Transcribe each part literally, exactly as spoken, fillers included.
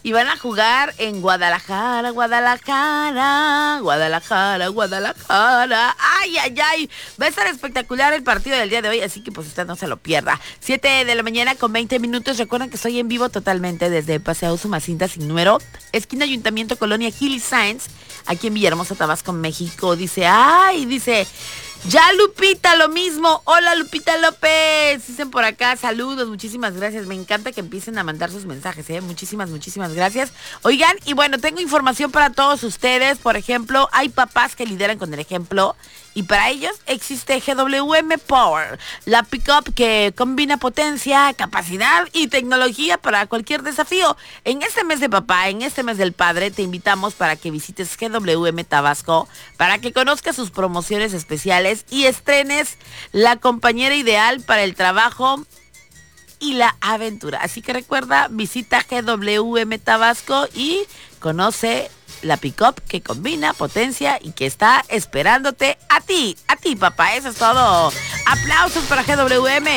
Y van a jugar en Guadalajara, Guadalajara, Guadalajara, Guadalajara. Ay, ay, ay. Va a estar espectacular el partido del día de hoy, así que pues usted no se lo pierda. siete de la mañana con veinte minutos. Recuerden que estoy en vivo totalmente desde Paseo Sumacinta sin número, esquina Ayuntamiento, Colonia Gil Sáenz, aquí en Villahermosa, Tabasco, México. Dice, ay, dice... Ya Lupita, lo mismo. Hola Lupita López. Dicen por acá, saludos, muchísimas gracias. Me encanta que empiecen a mandar sus mensajes, ¿eh? Muchísimas, muchísimas gracias. Oigan, y bueno, tengo información para todos ustedes. Por ejemplo, hay papás que lideran con el ejemplo. Y para ellos existe G W M Power, la pick-up que combina potencia, capacidad y tecnología para cualquier desafío. En este mes de papá, en este mes del padre, te invitamos para que visites G W M Tabasco, para que conozcas sus promociones especiales y estrenes la compañera ideal para el trabajo y la aventura. Así que recuerda, visita G W M Tabasco y conoce la pick-up que combina potencia y que está esperándote a ti, a ti, papá. Eso es todo. Aplausos para G W M.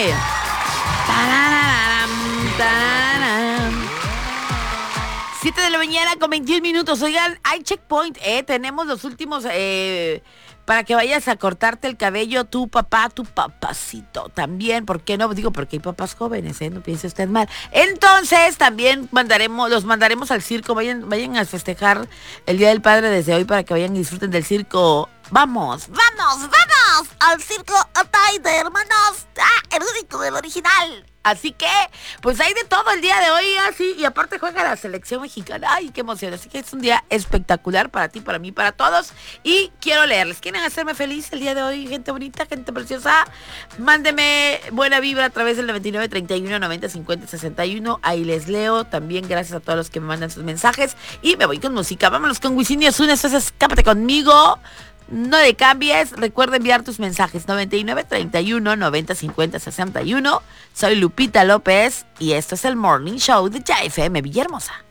Tarararán, tararán. siete de la mañana con veintiún minutos. Oigan, hay checkpoint, ¿eh? Tenemos los últimos... Eh, para que vayas a cortarte el cabello, tu papá, tu papacito también. ¿Por qué no? Digo, porque hay papás jóvenes, ¿eh? No piense usted mal. Entonces, también mandaremos, los mandaremos al circo. Vayan, vayan a festejar el Día del Padre desde hoy para que vayan y disfruten del circo. ¡Vamos! ¡Vamos! ¡Vamos! Al circo Otaide, hermanos. ¡Ah! El único, el original. Así que, pues hay de todo el día de hoy, así, y aparte juega la selección mexicana. ¡Ay, qué emoción! Así que es un día espectacular para ti, para mí, para todos. Y quiero leerles. ¿Quieren hacerme feliz el día de hoy, gente bonita, gente preciosa? Mándeme buena vibra a través del noventa y nueve, treinta y uno, noventa, cincuenta, sesenta y uno. Ahí les leo. También gracias a todos los que me mandan sus mensajes. Y me voy con música. Vámonos con Wisin y Ozuna. Esto es Escápate Conmigo. No le cambies, recuerda enviar tus mensajes noventa y nueve, treinta y uno, noventa, cincuenta, sesenta y uno. Soy Lupita López y esto es el Morning Show de Ya F M Villahermosa.